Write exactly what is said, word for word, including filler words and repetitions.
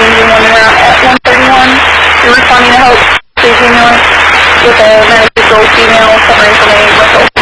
Injured woman around at one thirty-one. You're responding to help. Please email us with a medical female summary from a rental.